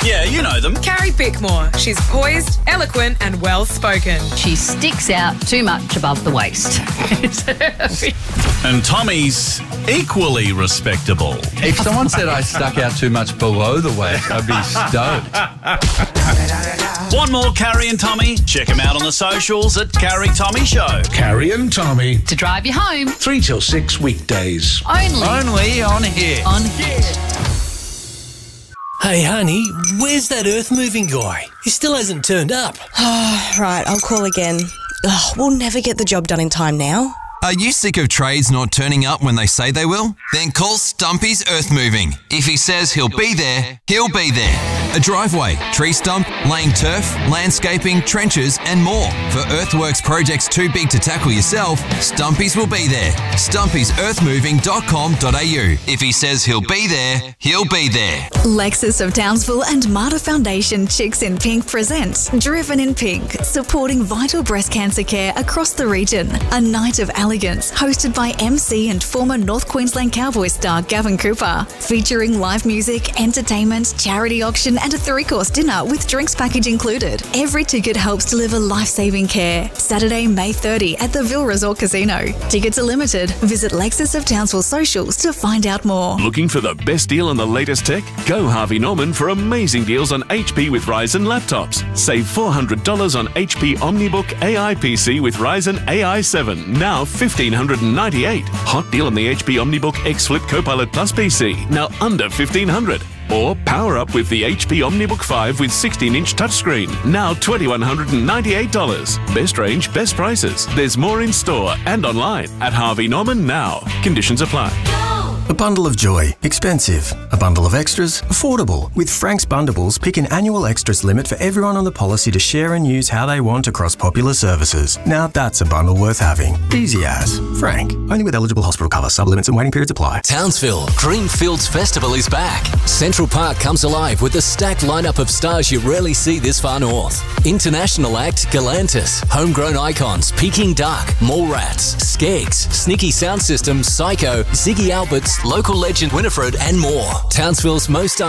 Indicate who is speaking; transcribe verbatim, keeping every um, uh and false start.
Speaker 1: Yeah, you know them.
Speaker 2: Carrie Bickmore. She's poised, eloquent and well-spoken.
Speaker 3: She sticks out too much above the waist.
Speaker 1: And Tommy's equally respectable.
Speaker 4: If someone said I stuck out too much below the waist, I'd be stoked.
Speaker 1: Want more Carrie and Tommy? Check them out on the socials at Carrie Tommy Show.
Speaker 5: Carrie and Tommy.
Speaker 3: To drive you home.
Speaker 5: Three till six weekdays.
Speaker 3: Only.
Speaker 4: Only on here.
Speaker 3: On here.
Speaker 6: Hey, honey, where's that earth-moving guy? He still hasn't turned up.
Speaker 7: Oh, right, I'll call again. Ugh, we'll never get the job done in time now.
Speaker 8: Are you sick of trades not turning up when they say they will? Then call Stumpy's Earth Moving. If he says he'll be there, he'll be there. A driveway, tree stump, laying turf, landscaping, trenches and more. For earthworks projects too big to tackle yourself, Stumpy's will be there. stumpys earth moving dot com dot a u. If he says he'll be there, he'll be there.
Speaker 9: Lexus of Townsville and Marta Foundation Chicks in Pink presents Driven in Pink, supporting vital breast cancer care across the region. A night of elegance hosted by M C and former North Queensland Cowboys star Gavin Cooper, featuring live music, entertainment, charity auction and a three-course dinner with drinks package included. Every ticket helps deliver life-saving care. Saturday, May thirtieth at the Ville Resort Casino. Tickets are limited. Visit Lexus of Townsville socials to find out more.
Speaker 10: Looking for the best deal on the latest tech? Go Harvey Norman for amazing deals on H P with Ryzen laptops. Save four hundred dollars on H P OmniBook A I P C with Ryzen A I seven, now one thousand five hundred ninety-eight dollars. Hot deal on the H P OmniBook X Flip Copilot Plus P C, now under fifteen hundred dollars. Or power up with the H P OmniBook five with sixteen inch touchscreen, now two thousand one hundred ninety-eight dollars. Best range, best prices. There's more in store and online at Harvey Norman now. Conditions apply.
Speaker 11: A bundle of joy, expensive. A bundle of extras, affordable. With Frank's Bundables, pick an annual extras limit for everyone on the policy to share and use how they want across popular services. Now that's a bundle worth having. Easy as. Frank. Only with eligible hospital cover. Sublimits and waiting periods apply.
Speaker 12: Townsville Greenfields Festival is back. Central Park comes alive with a stacked lineup of stars you rarely see this far north. International act Galantis, homegrown icons Peking Duck, Mallrats, Skeggs, Sneaky Sound System, Psycho, Ziggy Alberts, local legend Winifred and more. Townsville's most